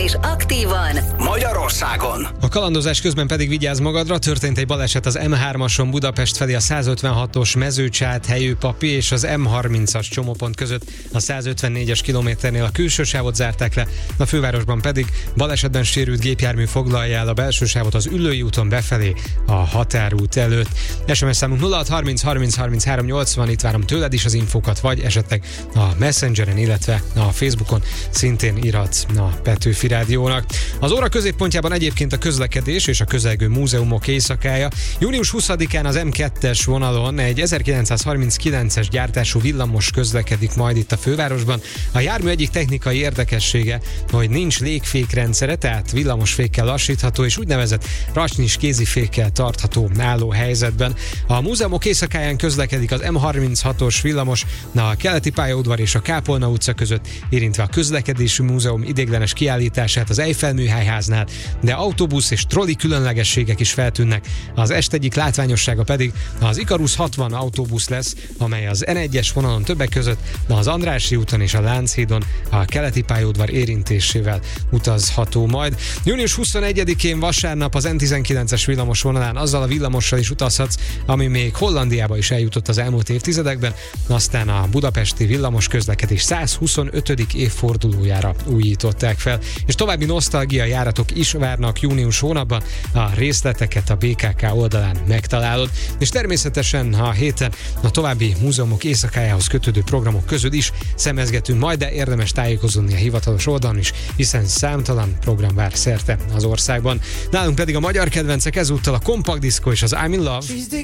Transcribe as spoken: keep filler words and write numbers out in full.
és aktívan Magyarországon. A kalandozás közben pedig vigyázz magadra, történt egy baleset az em hármason Budapest felé a százötvenhatos Mezőcsát-Helyő Papi és az em harmincas csomópont között a százötvennégyes kilométernél a külső sávot zárták le, a fővárosban pedig balesetben sérült gépjármű foglalja el a belső sávot az Üllői úton befelé a Határút előtt. es em es számunk nulla hat harminc harminc harminchárom nyolcvan, itt várom tőled is az infókat, vagy esetleg a Messengeren, illetve a Facebookon szintén írhatsz a Petőfi Rádiónak. Az óra középpontjában egyébként a közlekedés és a közelgő múzeumok éjszakája. június huszadikán az em kettes vonalon egy ezerkilencszázharminckilences gyártású villamos közlekedik majd itt a fővárosban. A jármű egyik technikai érdekessége, hogy nincs légfékrendszere, tehát villamosfékkel lassítható és úgynevezett racsnis kézifékkel tartható álló helyzetben. A múzeumok éjszakáján közlekedik az em harminchatos villamos a Keleti pályaudvar és a Kápolna utca között, érintve a közlekedési múzeum ideiglenes kiállítását az Eiffel műhelyháznál, de autóbusz és trolli különlegességek is feltűnnek. Az este egyik látványossága pedig az Ikarus hatvan autóbusz lesz, amely az en egyes vonalon többek között az Andrássy úton és a Lánchídon a Keleti pályaudvar érintésével utazható majd. június huszonegyedikén vasárnap az en tizenkilences villamos vonalán azzal a villamossal is utazhatsz, ami még Hollandiába is eljutott az elmúlt évtizedekben, aztán a budapesti villamos közlekedés százhuszonötödik évfordulójára újították fel, és további nosztalgia járatok is várnak június hónapban, a részleteket a bé ká ká oldalán megtalálod, és természetesen a héten a további múzeumok éjszakájához kötődő programok között is szemezgetünk majd, de érdemes tájékozódni a hivatalos oldalon is, hiszen számtalan program vár szerte az országban. Nálunk pedig a magyar kedvencek ezúttal a Compact Disco és az I'm in Love.